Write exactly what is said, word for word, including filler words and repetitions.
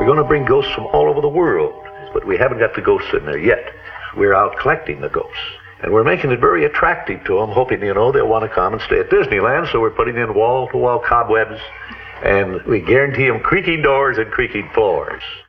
going to bring ghosts from all over the world, but we haven't got the ghosts in there yet. We're out collecting the ghosts, and we're making it very attractive to them, hoping, you know, they'll want to come and stay at Disneyland, so we're putting in wall-to-wall cobwebs, and we guarantee them creaking doors and creaking floors.